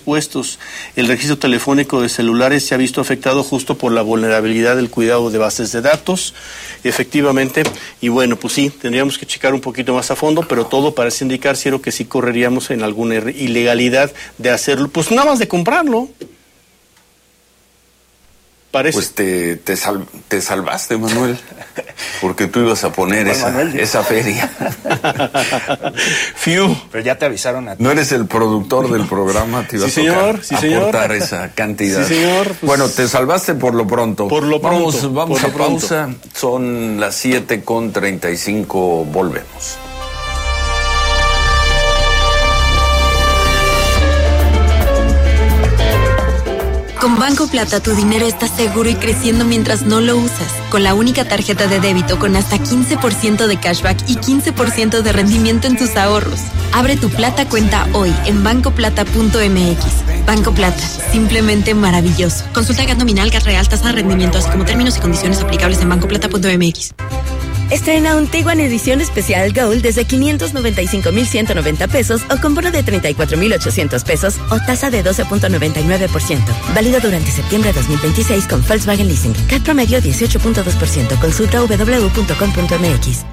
expuestos. El registro telefónico de celulares se ha visto afectado justo por la vulnerabilidad del cuidado de bases de datos, efectivamente, y bueno, pues sí, tendríamos que checar un poquito más a fondo, pero todo parece indicar, Ciro, que sí correríamos en alguna ilegalidad de hacerlo, pues nada más de comprarlo. Parece. Pues te salvaste, Manuel, porque tú ibas a poner esa feria. Fiu. Pero ya te avisaron a ti. No eres el productor del programa, te ibas a aportar esa cantidad. Sí, señor. Pues, bueno, te salvaste por lo pronto. Por lo pronto. Vamos a pausa. Son las 7:35, volvemos. Con Banco Plata tu dinero está seguro y creciendo mientras no lo usas. Con la única tarjeta de débito con hasta 15% de cashback y 15% de rendimiento en tus ahorros. Abre tu Plata cuenta hoy en bancoplata.mx. Banco Plata, simplemente maravilloso. Consulta gas nominal, gas real, tasa de rendimiento, así como términos y condiciones aplicables en bancoplata.mx. Estrena un Tiguan edición especial Gold desde 595,190 pesos o con bono de 34,800 pesos o tasa de 12.99%. Válido durante septiembre de 2026 con Volkswagen Leasing. CAT promedio 18.2%. Consulta www.com.mx.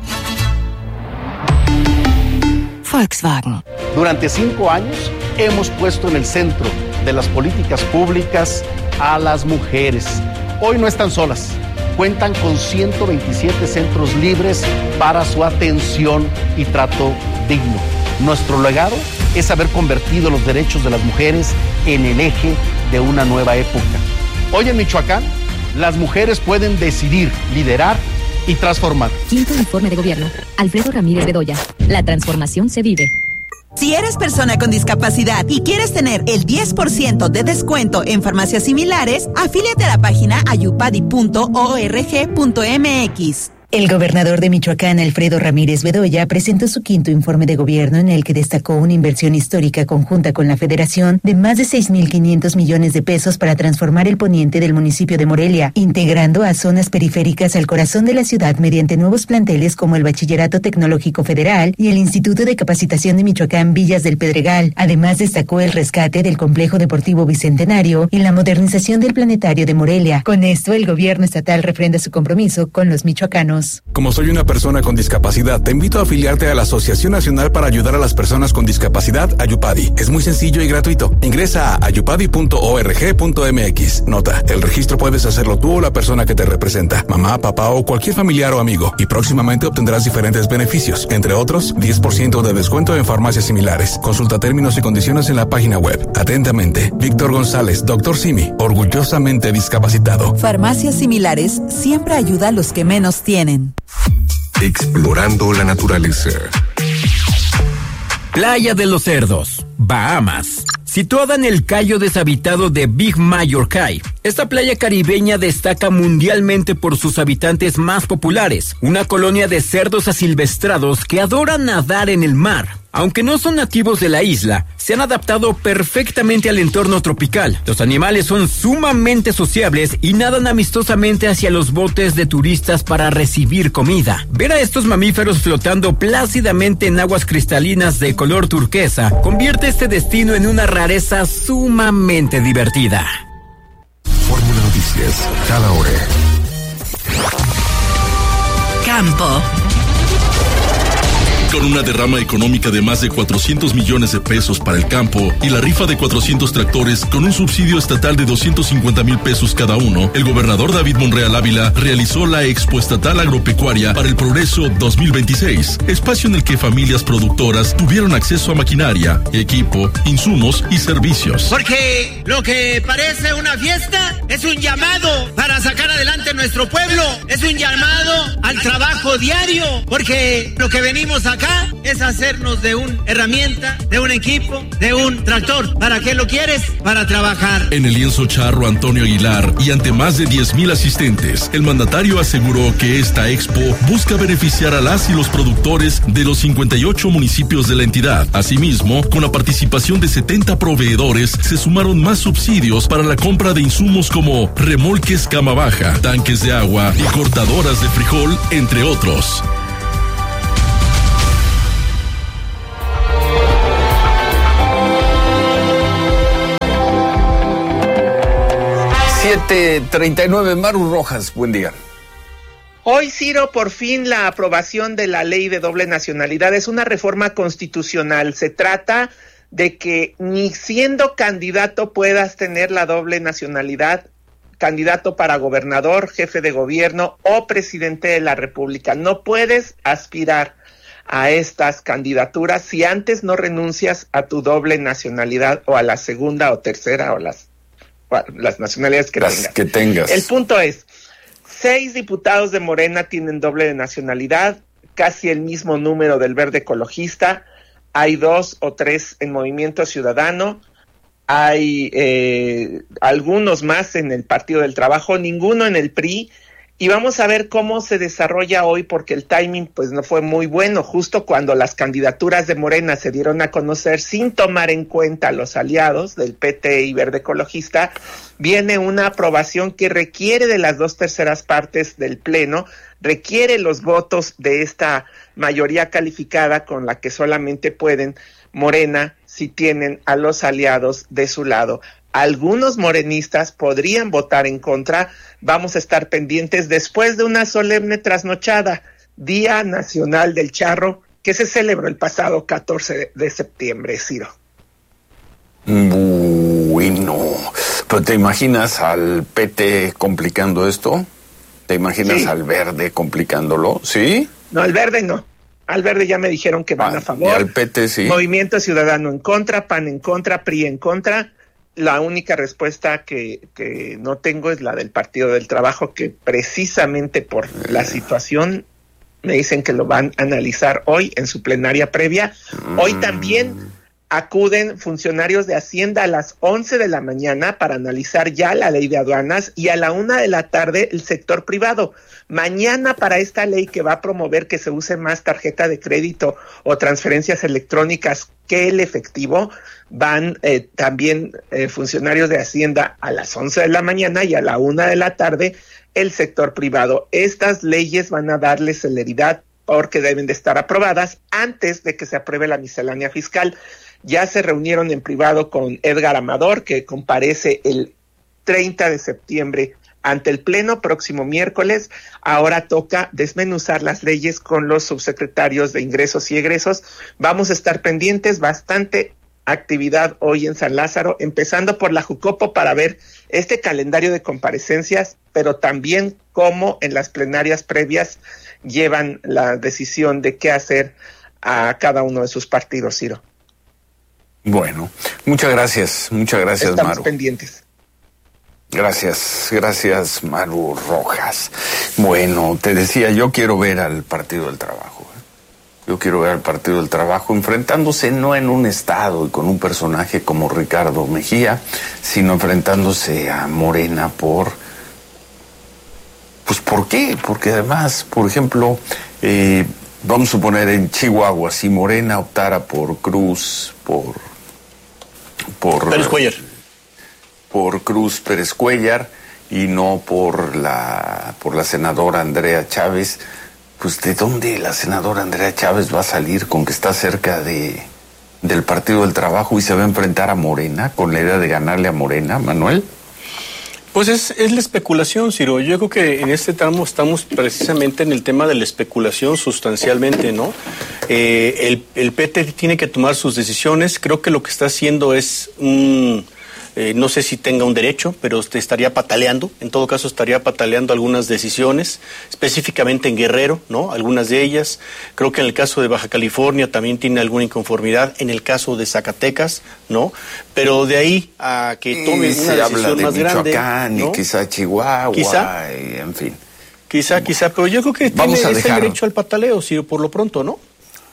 Volkswagen. Durante 5 años hemos puesto en el centro de las políticas públicas a las mujeres. Hoy no están solas. Cuentan con 127 centros libres para su atención y trato digno. Nuestro legado es haber convertido los derechos de las mujeres en el eje de una nueva época. Hoy en Michoacán, las mujeres pueden decidir, liderar y transformar. Quinto informe de gobierno. Alfredo Ramírez Bedoya. La transformación se vive. Si eres persona con discapacidad y quieres tener el 10% de descuento en farmacias similares, afíliate a la página ayupadi.org.mx. El gobernador de Michoacán, Alfredo Ramírez Bedoya, presentó su quinto informe de gobierno en el que destacó una inversión histórica conjunta con la Federación de más de 6,500 millones de pesos para transformar el poniente del municipio de Morelia, integrando a zonas periféricas al corazón de la ciudad mediante nuevos planteles como el Bachillerato Tecnológico Federal y el Instituto de Capacitación de Michoacán Villas del Pedregal. Además, destacó el rescate del Complejo Deportivo Bicentenario y la modernización del Planetario de Morelia. Con esto, el gobierno estatal refrenda su compromiso con los michoacanos. Como soy una persona con discapacidad, te invito a afiliarte a la Asociación Nacional para Ayudar a las Personas con Discapacidad, Ayupadi. Es muy sencillo y gratuito. Ingresa a ayupadi.org.mx. Nota, el registro puedes hacerlo tú o la persona que te representa, mamá, papá o cualquier familiar o amigo, y próximamente obtendrás diferentes beneficios, entre otros, 10% de descuento en farmacias similares. Consulta términos y condiciones en la página web. Atentamente, Víctor González, Dr. Simi, orgullosamente discapacitado. Farmacias similares siempre ayuda a los que menos tienen. Explorando la naturaleza. Playa de los Cerdos, Bahamas. Situada en el cayo deshabitado de Big Major Cay, esta playa caribeña destaca mundialmente por sus habitantes más populares, una colonia de cerdos asilvestrados que adoran nadar en el mar. Aunque no son nativos de la isla, se han adaptado perfectamente al entorno tropical. Los animales son sumamente sociables y nadan amistosamente hacia los botes de turistas para recibir comida. Ver a estos mamíferos flotando plácidamente en aguas cristalinas de color turquesa convierte este destino en una rareza sumamente divertida. Fórmula Noticias, cada hora. Campo. Con una derrama económica de más de 400 millones de pesos para el campo y la rifa de 400 tractores con un subsidio estatal de 250,000 pesos cada uno, el gobernador David Monreal Ávila realizó la Expo Estatal Agropecuaria para el Progreso 2026, espacio en el que familias productoras tuvieron acceso a maquinaria, equipo, insumos y servicios. Porque lo que parece una fiesta es un llamado para sacar adelante nuestro pueblo, es un llamado al trabajo diario, porque lo que venimos acá es hacernos de una herramienta, de un equipo, de un tractor. ¿Para qué lo quieres? Para trabajar. En el lienzo charro Antonio Aguilar y ante más de 10,000 asistentes, el mandatario aseguró que esta expo busca beneficiar a las y los productores de los 58 municipios de la entidad. Asimismo, con la participación de 70 proveedores, se sumaron más subsidios para la compra de insumos como remolques cama baja, tanques de agua y cortadoras de frijol, entre otros. 7:39, Maru Rojas, buen día. Hoy, Ciro, por fin la aprobación de la ley de doble nacionalidad es una reforma constitucional. Se trata de que ni siendo candidato puedas tener la doble nacionalidad, candidato para gobernador, jefe de gobierno o presidente de la República. No puedes aspirar a estas candidaturas si antes no renuncias a tu doble nacionalidad o a la segunda o tercera o las nacionalidades que tengas. El punto es, 6 diputados de Morena tienen doble de nacionalidad, casi el mismo número del Verde Ecologista, hay 2 o 3 en Movimiento Ciudadano, hay algunos más en el Partido del Trabajo, ninguno en el PRI, y vamos a ver cómo se desarrolla hoy, porque el timing pues no fue muy bueno, justo cuando las candidaturas de Morena se dieron a conocer sin tomar en cuenta a los aliados del PT y Verde Ecologista, viene una aprobación que requiere de las 2/3 partes del Pleno, requiere los votos de esta mayoría calificada con la que solamente pueden Morena si tienen a los aliados de su lado. Algunos morenistas podrían votar en contra. Vamos a estar pendientes después de una solemne trasnochada, Día Nacional del Charro, que se celebró el pasado 14 de septiembre, Ciro. Bueno, pero ¿te imaginas al PT complicando esto? ¿Te imaginas al Verde complicándolo? ¿Sí? No, al Verde no. Al Verde ya me dijeron que van a favor. Y al PT sí. Movimiento Ciudadano en contra, PAN en contra, PRI en contra. La única respuesta que no tengo es la del Partido del Trabajo, que precisamente por la situación me dicen que lo van a analizar hoy en su plenaria previa. Hoy también acuden funcionarios de Hacienda a las 11 de la mañana para analizar ya la ley de aduanas, y a la 1 de la tarde el sector privado. Mañana, para esta ley que va a promover que se use más tarjeta de crédito o transferencias electrónicas que el efectivo, van también funcionarios de Hacienda a las 11 de la mañana, y a la 1 de la tarde el sector privado. Estas leyes van a darle celeridad porque deben de estar aprobadas antes de que se apruebe la miscelánea fiscal. Ya se reunieron en privado con Edgar Amador, que comparece el 30 de septiembre ante el Pleno, próximo miércoles. Ahora toca desmenuzar las leyes con los subsecretarios de Ingresos y Egresos. Vamos a estar pendientes, bastante actividad hoy en San Lázaro, empezando por la Jucopo para ver este calendario de comparecencias, pero también cómo en las plenarias previas llevan la decisión de qué hacer a cada uno de sus partidos, Ciro. Bueno, muchas gracias, Estamos Maru. Estamos pendientes. Gracias, Maru Rojas. Bueno, te decía, yo quiero ver al Partido del Trabajo. Yo quiero ver al Partido del Trabajo enfrentándose no en un estado y con un personaje como Ricardo Mejía, sino enfrentándose a Morena ¿por qué? Porque además, por ejemplo, vamos a suponer en Chihuahua, si Morena optara por Cruz, por Pérez Cuellar y no por la senadora Andrea Chávez, pues ¿de dónde la senadora Andrea Chávez va a salir con que está cerca del Partido del Trabajo y se va a enfrentar a Morena con la idea de ganarle a Morena, Manuel? Pues es la especulación, Ciro. Yo creo que en este tramo estamos precisamente en el tema de la especulación sustancialmente, ¿no? El PT tiene que tomar sus decisiones. Creo que lo que está haciendo es no sé si tenga un derecho, pero estaría pataleando. En todo caso, estaría pataleando algunas decisiones, específicamente en Guerrero, ¿no? Algunas de ellas. Creo que en el caso de Baja California también tiene alguna inconformidad. En el caso de Zacatecas, ¿no? Pero de ahí a que tome una decisión más grande, ¿no? Y quizá Chihuahua, en fin. Quizá, pero yo creo que tiene ese derecho al pataleo, Ciro, por lo pronto, ¿no?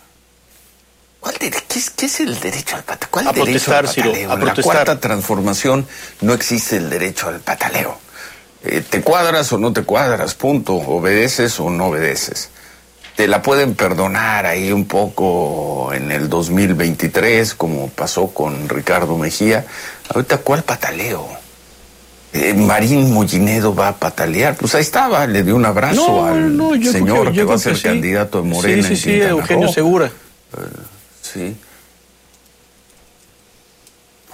¿Qué es el derecho al pataleo? ¿Cuál a derecho protestar, al pataleo? Ciro, a en protestar. La Cuarta Transformación no existe el derecho al pataleo. Te cuadras o no te cuadras, punto. Obedeces o no obedeces. Te la pueden perdonar ahí un poco en el 2023, como pasó con Ricardo Mejía. Ahorita, ¿cuál pataleo? Marín Mollinedo va a patalear. Pues ahí estaba, le dio un abrazo al señor que va a ser candidato de Morena. Sí, Eugenio Segura. Sí.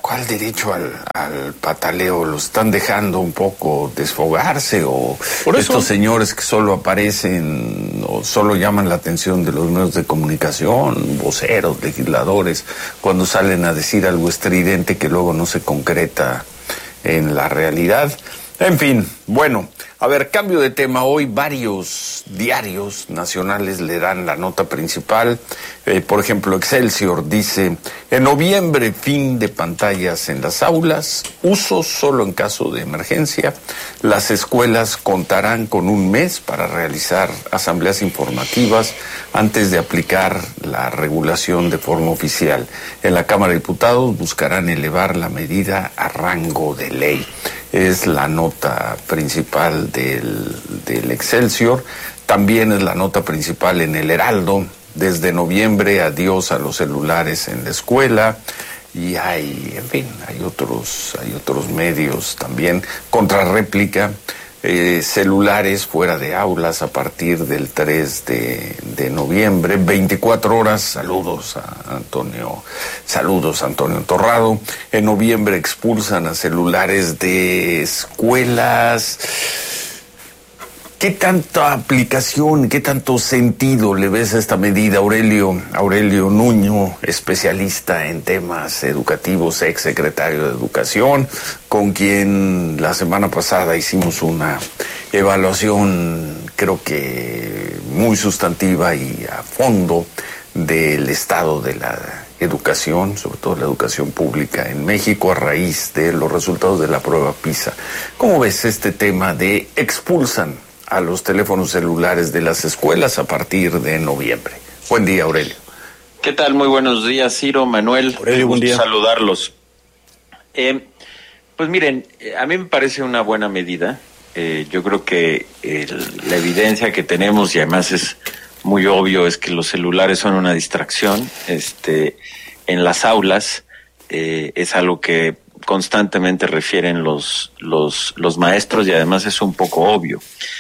¿Cuál derecho al pataleo? ¿Lo están dejando un poco desfogarse o estos señores que solo aparecen o solo llaman la atención de los medios de comunicación, voceros, legisladores, cuando salen a decir algo estridente que luego no se concreta en la realidad? En fin, bueno, a ver, cambio de tema. Hoy varios diarios nacionales le dan la nota principal. Por ejemplo, Excelsior dice: en noviembre, fin de pantallas en las aulas, uso solo en caso de emergencia. Las escuelas contarán con un mes para realizar asambleas informativas antes de aplicar la regulación de forma oficial. En la Cámara de Diputados buscarán elevar la medida a rango de ley. Es la nota principal del Excelsior. También es la nota principal en el Heraldo. Desde noviembre, adiós a los celulares en la escuela. Y hay otros medios también. Contrarréplica, celulares fuera de aulas a partir del 3 de noviembre. 24 horas, saludos a Antonio Torrado. En noviembre expulsan a celulares de escuelas. ¿Qué tanta aplicación, qué tanto sentido le ves a esta medida, Aurelio Nuño, especialista en temas educativos, exsecretario de Educación, con quien la semana pasada hicimos una evaluación, creo que muy sustantiva y a fondo, del estado de la educación, sobre todo la educación pública en México, a raíz de los resultados de la prueba PISA? ¿Cómo ves este tema de expulsan a los teléfonos celulares de las escuelas a partir de noviembre? Buen día, Aurelio. ¿Qué tal? Muy buenos días, Ciro, Manuel. Aurelio, buen día. Saludarlos. Pues miren, a mí me parece una buena medida. Yo creo que la evidencia que tenemos, y además es muy obvio, es que los celulares son una distracción en las aulas. Es algo que constantemente refieren los maestros, y además es un poco obvio.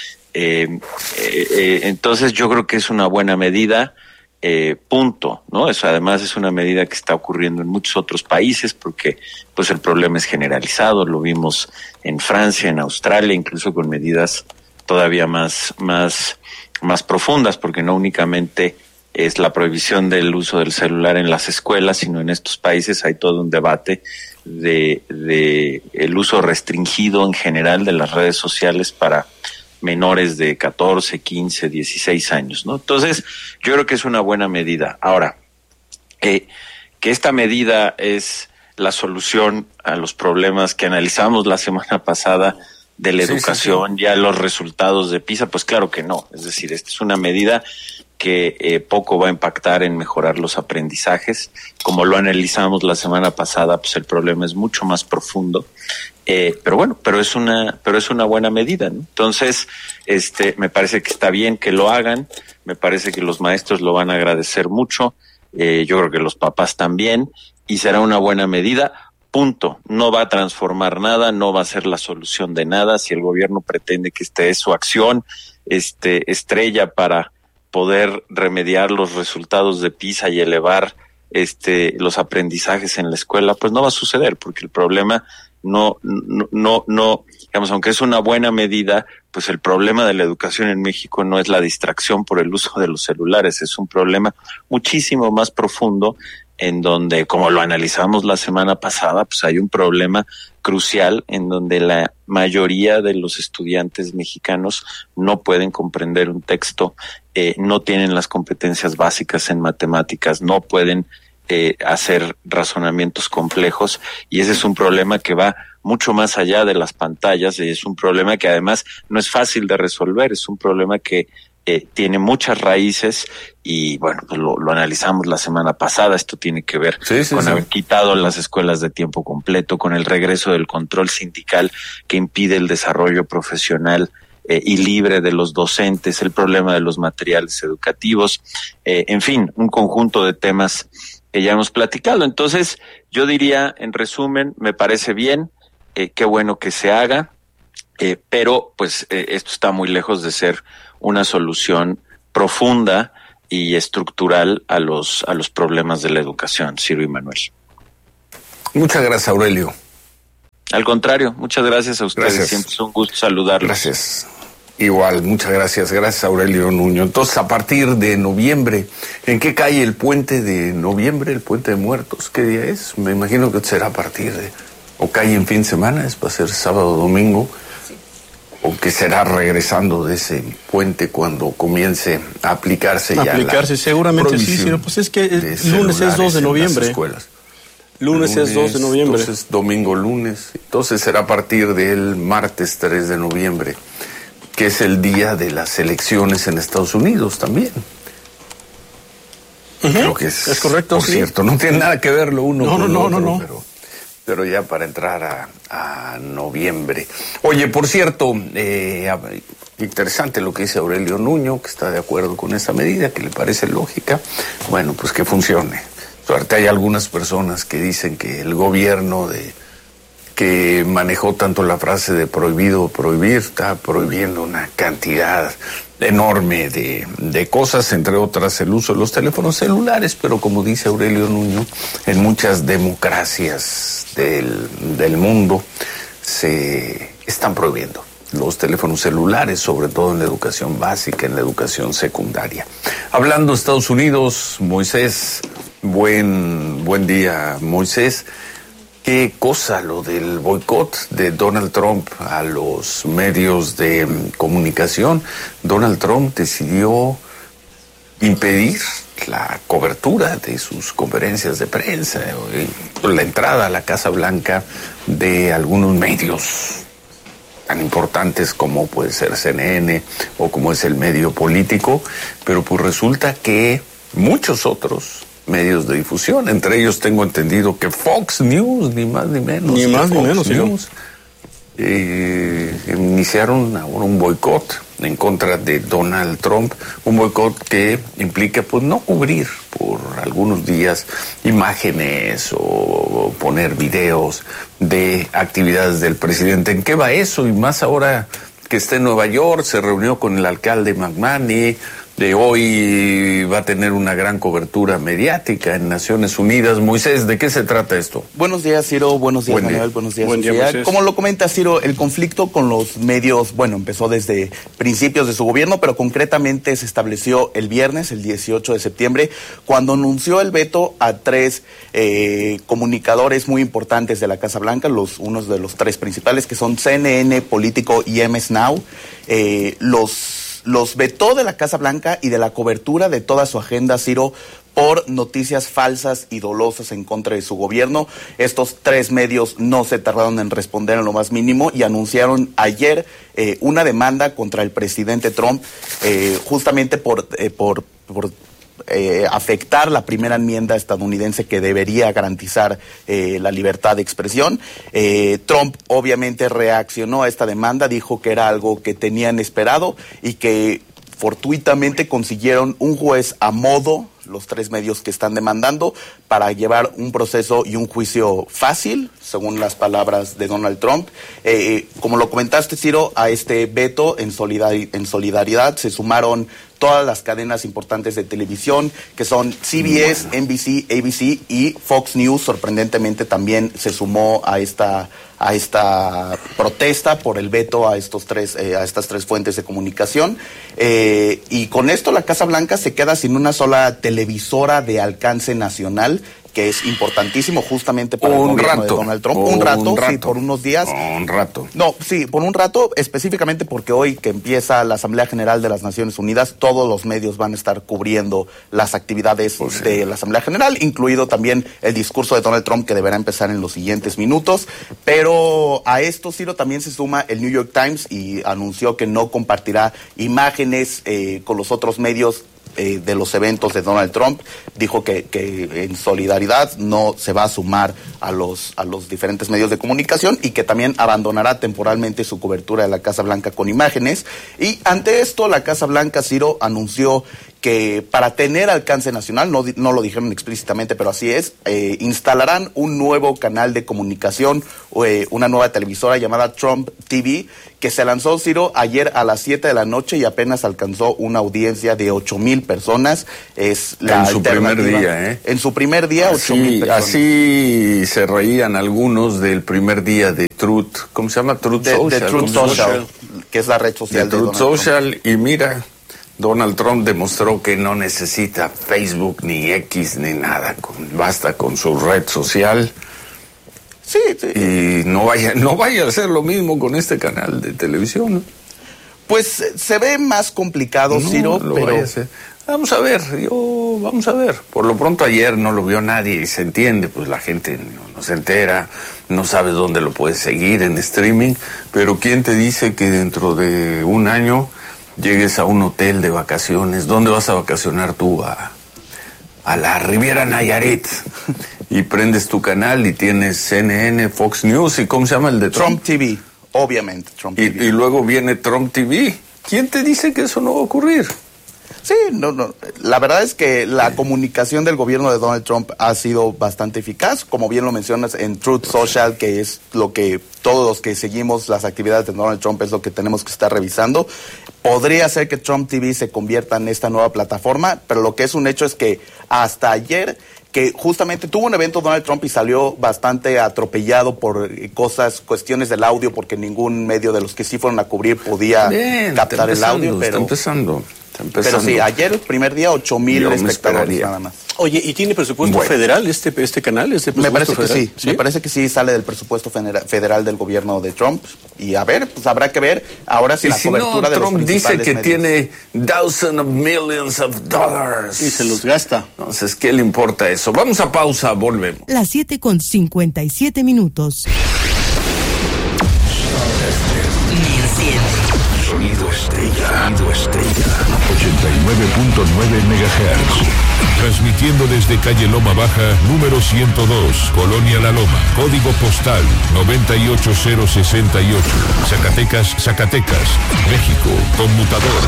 Entonces yo creo que es una buena medida, punto, ¿no? Eso además es una medida que está ocurriendo en muchos otros países, porque pues el problema es generalizado. Lo vimos en Francia, en Australia, incluso con medidas todavía más profundas, porque no únicamente es la prohibición del uso del celular en las escuelas, sino en estos países hay todo un debate de el uso restringido en general de las redes sociales para menores de 14, 15, 16 años, ¿no? Entonces, yo creo que es una buena medida. Ahora, que esta medida es la solución a los problemas que analizamos la semana pasada de la educación, ya los resultados de PISA, pues claro que no. Es decir, esta es una medida que poco va a impactar en mejorar los aprendizajes. Como lo analizamos la semana pasada, pues el problema es mucho más profundo. Pero es una buena medida, ¿no? Entonces, me parece que está bien que lo hagan. Me parece que los maestros lo van a agradecer mucho. Yo creo que los papás también, y será una buena medida. Punto. No va a transformar nada, no va a ser la solución de nada. Si el gobierno pretende que esta es su acción, estrella para poder remediar los resultados de PISA y elevar los aprendizajes en la escuela, pues no va a suceder, porque el problema no, digamos, aunque es una buena medida, pues el problema de la educación en México no es la distracción por el uso de los celulares, es un problema muchísimo más profundo, en donde, como lo analizamos la semana pasada, pues hay un problema crucial en donde la mayoría de los estudiantes mexicanos no pueden comprender un texto, no tienen las competencias básicas en matemáticas, no pueden hacer razonamientos complejos, y ese es un problema que va mucho más allá de las pantallas, y es un problema que además no es fácil de resolver, es un problema que tiene muchas raíces, y bueno, pues lo analizamos la semana pasada. Esto tiene que ver con haber quitado las escuelas de tiempo completo, con el regreso del control sindical que impide el desarrollo profesional y libre de los docentes, el problema de los materiales educativos, en fin, un conjunto de temas que ya hemos platicado. Entonces, yo diría, en resumen, me parece bien, qué bueno que se haga, pero pues esto está muy lejos de ser una solución profunda y estructural a los problemas de la educación, Ciro y Manuel. Muchas gracias, Aurelio. Al contrario, muchas gracias a ustedes. Gracias. Siempre es un gusto saludarlos. Gracias. Igual, muchas gracias. Gracias, Aurelio Nuño. Entonces, a partir de noviembre, ¿en qué cae el puente de noviembre, el puente de muertos? ¿Qué día es? Me imagino que será a partir de... ¿O cae en fin de semana? ¿Es para ser sábado o domingo? Sí. ¿O que será regresando de ese puente cuando comience a aplicarse ya la seguramente sí, pues es que el lunes es 2 de noviembre. Lunes es 2 de noviembre. Entonces, domingo, lunes. Entonces será a partir del martes 3 de noviembre, que es el día de las elecciones en Estados Unidos también. Creo que es correcto, por cierto. No tiene nada que ver lo uno con lo otro. Pero ya para entrar a noviembre. Oye, por cierto, interesante lo que dice Aurelio Nuño, que está de acuerdo con esa medida, que le parece lógica. Bueno, pues que funcione. Suerte, hay algunas personas que dicen que el gobierno que manejó tanto la frase de prohibido o prohibir, está prohibiendo una cantidad enorme de cosas, entre otras el uso de los teléfonos celulares, pero como dice Aurelio Nuño, en muchas democracias del mundo se están prohibiendo los teléfonos celulares, sobre todo en la educación básica, en la educación secundaria. Hablando de Estados Unidos, Moisés, buen día, Moisés. ¿Qué cosa lo del boicot de Donald Trump a los medios de comunicación? Donald Trump decidió impedir la cobertura de sus conferencias de prensa, la entrada a la Casa Blanca de algunos medios tan importantes como puede ser CNN o como es el medio político, pero pues resulta que muchos otros medios de difusión, entre ellos tengo entendido que Fox News, ni más ni menos. Ni más ni menos, News, iniciaron ahora un boicot en contra de Donald Trump, un boicot que implica pues no cubrir por algunos días imágenes o poner videos de actividades del presidente. ¿En qué va eso? Y más ahora que está en Nueva York, se reunió con el alcalde McManus, de hoy va a tener una gran cobertura mediática en Naciones Unidas. Moisés, ¿de qué se trata esto? Buenos días, Ciro. Buenos días, Manuel. Buenos días, Sofía. Como lo comenta Ciro, el conflicto con los medios, empezó desde principios de su gobierno, pero concretamente se estableció el viernes, el 18 de septiembre, cuando anunció el veto a 3 comunicadores muy importantes de la Casa Blanca, unos de los 3 principales, que son CNN, Político y MS Now. Los vetó de la Casa Blanca y de la cobertura de toda su agenda, Ciro, por noticias falsas y dolosas en contra de su gobierno. Estos 3 medios no se tardaron en responder en lo más mínimo y anunciaron ayer una demanda contra el presidente Trump, justamente por afectar la primera enmienda estadounidense que debería garantizar la libertad de expresión. Trump obviamente reaccionó a esta demanda, dijo que era algo que tenían esperado y que fortuitamente consiguieron un juez a modo, los 3 medios que están demandando, para llevar un proceso y un juicio fácil, según las palabras de Donald Trump. Como lo comentaste, Ciro, a este veto en solidaridad se sumaron todas las cadenas importantes de televisión, que son CBS, NBC, ABC y Fox News. Sorprendentemente también se sumó a esta protesta por el veto a estas 3 fuentes de comunicación. Y con esto la Casa Blanca se queda sin una sola televisora de alcance nacional, que es importantísimo justamente para el gobierno de Donald Trump. Un rato, sí, por unos días. Un rato. No, sí, por un rato, específicamente porque hoy que empieza la Asamblea General de las Naciones Unidas, todos los medios van a estar cubriendo las actividades de la Asamblea General, incluido también el discurso de Donald Trump, que deberá empezar en los siguientes minutos. Pero a esto, Ciro, también se suma el New York Times y anunció que no compartirá imágenes con los otros medios de los eventos de Donald Trump. Dijo que en solidaridad no se va a sumar a los diferentes medios de comunicación y que también abandonará temporalmente su cobertura de la Casa Blanca con imágenes. Y ante esto, la Casa Blanca, Ciro, anunció que para tener alcance nacional, no lo dijeron explícitamente, pero así es, instalarán un nuevo canal de comunicación, una nueva televisora llamada Trump TV, que se lanzó, Ciro, ayer a las 7 de la noche y apenas alcanzó una audiencia de 8,000 personas. Es la en su primer día, ¿eh? En su primer día, 8,000 personas. Así se reían algunos del primer día de Truth, ¿cómo se llama? Truth Social. De Truth Social, que es la red social de Truth Social, y mira, Donald Trump demostró que no necesita Facebook, ni X, ni nada. Basta con su red social. Sí. Y no vaya a hacer lo mismo con este canal de televisión, ¿no? Pues se ve más complicado, Ciro, pero... Vamos a ver. Por lo pronto ayer no lo vio nadie y se entiende, pues la gente no se entera, no sabe dónde lo puedes seguir en streaming, pero ¿quién te dice que dentro de un año llegues a un hotel de vacaciones? ¿Dónde vas a vacacionar tú? A la Riviera Nayarit. Y prendes tu canal y tienes CNN, Fox News y ¿cómo se llama el de Trump? Trump TV, obviamente, Trump TV. Y luego viene Trump TV. ¿Quién te dice que eso no va a ocurrir? Sí, no. La verdad es que la comunicación del gobierno de Donald Trump ha sido bastante eficaz, como bien lo mencionas en Truth Social, que es lo que todos los que seguimos las actividades de Donald Trump es lo que tenemos que estar revisando. Podría ser que Trump TV se convierta en esta nueva plataforma, pero lo que es un hecho es que hasta ayer, que justamente tuvo un evento Donald Trump y salió bastante atropellado por cuestiones del audio, porque ningún medio de los que sí fueron a cubrir podía captar el audio. Está empezando. Pero sí, ayer el primer día 8,000 espectadores nada más. Oye, ¿y tiene presupuesto federal este canal? Me parece que sí. Me parece que sí sale del presupuesto federal del gobierno de Trump. Y a ver, pues habrá que ver ahora si la cobertura de los Trump dice que medios tiene thousands of millions of dollars. Y se los gasta. Entonces, ¿qué le importa eso? Vamos a pausa, volvemos. Las 7:57. Sonido estrella. 89.9 MHz. Transmitiendo desde calle Loma Baja, número 102, Colonia La Loma, código postal 98068, Zacatecas, México, conmutador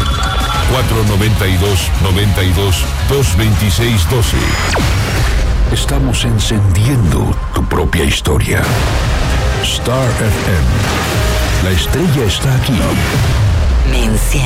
492-92-226-12. Estamos encendiendo tu propia historia. Star FM. La estrella está aquí. Me enciende.